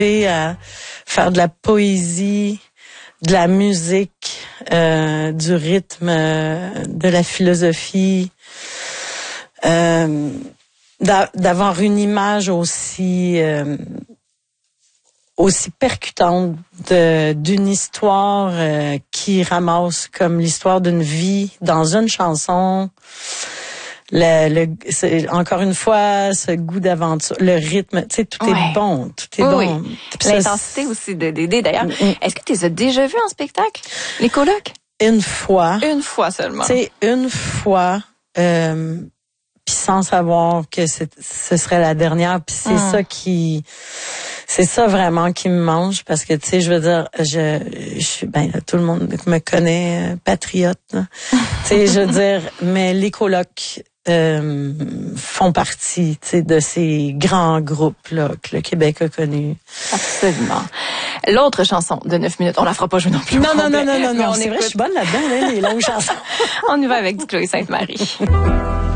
à faire de la poésie, de la musique, du rythme, de la philosophie, d'avoir une image aussi percutante d'une histoire qui ramasse comme l'histoire d'une vie dans une chanson. C'est, encore une fois, ce goût d'aventure, le rythme, tu sais, tout est bon, tout est bon. Oui. L'intensité aussi de Dédé, d'ailleurs. Est-ce que tu les as déjà vus en spectacle, les colocs? Une fois. Une fois seulement. Tu sais, une fois, puis sans savoir que ce serait la dernière, puis c'est ça vraiment qui me mange, parce que tu sais, je veux dire, je suis, ben là, tout le monde me connaît, patriote, tu sais, je veux dire, mais les colocs font partie, tu sais, de ces grands groupes là que le Québec a connus. Absolument. L'autre chanson de 9 minutes, on la fera pas jouer non plus. Non, c'est vrai, je suis bonne là-dedans, là, les longues chansons. On y va avec du Chloé Sainte-Marie.